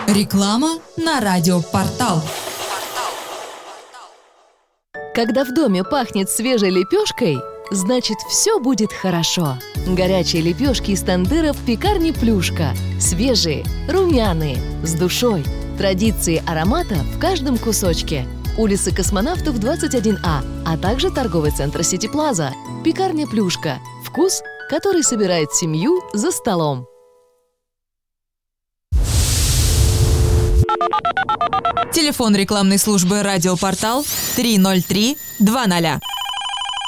Реклама на радиопортал. Когда в доме пахнет свежей лепешкой, значит, все будет хорошо. Горячие лепешки из тандыра в пекарне «Плюшка». Свежие, румяные, с душой. Традиции аромата в каждом кусочке. Улица Космонавтов, 21А, а также торговый центр «Сити Плаза». Пекарня «Плюшка». Вкус, который собирает семью за столом. Телефон рекламной службы «Радиопортал» 303 20.